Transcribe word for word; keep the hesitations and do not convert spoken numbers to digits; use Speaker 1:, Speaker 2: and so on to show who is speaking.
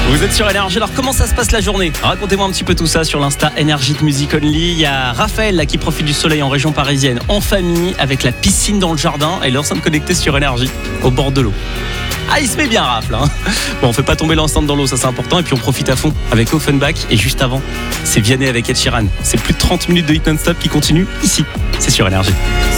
Speaker 1: Vous êtes sur Énergie, alors comment ça se passe la journée? Racontez-moi un petit peu tout ça sur l'Insta Énergie de Music Only. Il y a Raphaël là qui profite du soleil en région parisienne, en famille, avec la piscine dans le jardin et l'enceinte connectée sur Énergie, au bord de l'eau. Ah, il se met bien Raph là. Bon, on fait pas tomber l'enceinte dans l'eau, ça c'est important. Et puis on profite à fond avec Offenbach. Et juste avant, c'est Vianney avec Ed Sheeran. C'est plus de trente minutes de hit non-stop qui continue ici. C'est sur Énergie.